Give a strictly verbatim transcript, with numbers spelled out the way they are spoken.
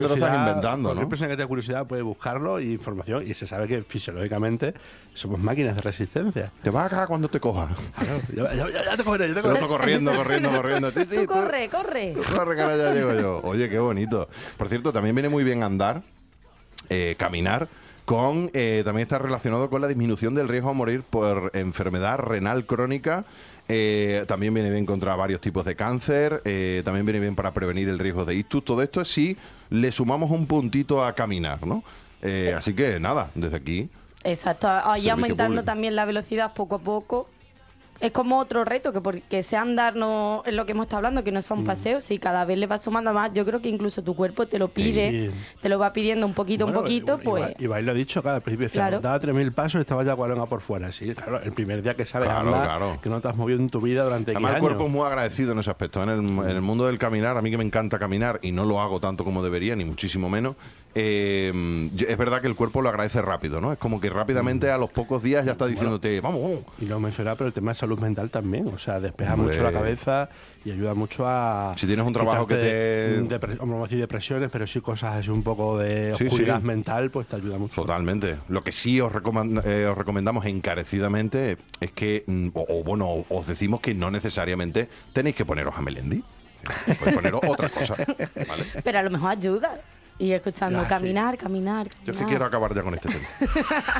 Te lo estás inventando, Cualquier ¿no? persona que tenga curiosidad puede buscarlo y información, y se sabe que fisiológicamente somos máquinas de resistencia. Te vas acá cuando te coja. Claro, ya, ya- ya- ya te cogeré, ya te Pero cogeré. tú corriendo, corriendo, corriendo. Sí, sí, Tú corre, corre. Tú corre, que ahora ya llego yo. Oye, qué bonito. Por cierto, también viene muy bien andar, eh, caminar, con eh, también está relacionado con la disminución del riesgo a morir por enfermedad renal crónica. Eh, también viene bien contra varios tipos de cáncer, eh, también viene bien para prevenir el riesgo de ictus. Todo esto es si le sumamos un puntito a caminar, ¿no? Eh, así que nada, desde aquí. Exacto, ahí Servicio aumentando público. también la velocidad poco a poco. Es como otro reto, que porque sea andar no es lo que hemos estado hablando, que no son paseos, y cada vez le va sumando más. Yo creo que incluso tu cuerpo te lo pide, sí. te lo va pidiendo un poquito, Bueno, un poquito, Ibai- pues... Ibai lo ha dicho, cada principio decía, Claro. daba tres mil pasos y estaba ya cualonga por fuera. Sí, claro, el primer día que sabes Claro, andar, claro. que no te has movido en tu vida durante Además, el X cuerpo es años. muy agradecido en ese aspecto. En el, en el mundo del caminar, a mí que me encanta caminar y no lo hago tanto como debería, ni muchísimo menos, eh, yo- es verdad que el cuerpo lo agradece rápido, ¿no? Es como que rápidamente a los pocos días ya está diciéndote, vamos, vamos. Y lo mencionaba, pero el tema de salud mental también. O sea, despeja Hombre. mucho la cabeza y ayuda mucho a... Si tienes un trabajo que quitarte te- depre- no vamos a decir depresiones, pero sí cosas así un poco de Sí, oscuridad sí. mental, pues te ayuda mucho. Totalmente. Lo que sí os, recoman- eh, os recomendamos encarecidamente es que, mm, o, o bueno, os decimos que no necesariamente tenéis que poneros a Melendi. Podéis poneros otra cosa. ¿vale? Pero a lo mejor ayuda. Y escuchando Ya, sí. caminar, caminar, caminar. Yo es que quiero acabar ya con este tema.